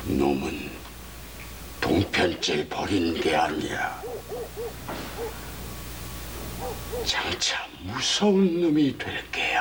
놈은 동편질 버린 게 아니야. 장차 무서운 놈이 될게.